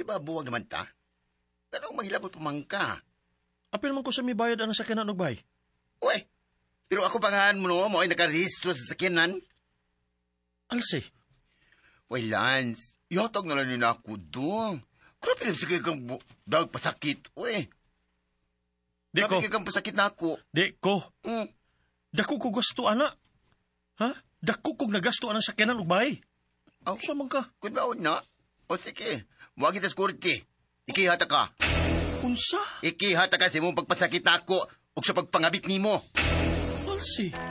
ba buwag naman ta? Pero mahilabot pamangka. Apil man ko sa may bayad ang sakyanan og bay. Uy, pero ako pangahan mo no, mo ay nakarehistro sa sakyanan. Alsi, Uy, Lance, ihatag na lang nila ako doon. Grabe lang sige kang dahil pasakit. Uy, di ko, grabe kang pasakit na ako. di ko. Mm. Dako ko gasto, ana. Ha? Dako kong nagasto ang sakyanan og bay. Aw, Sa man ka? kung baon na? O sige, wag kita skurti. Ikihata ka. Unsa? Ikihata ka sa mong pagpasakit na ako o sa pagpangabit nimo. Alsi,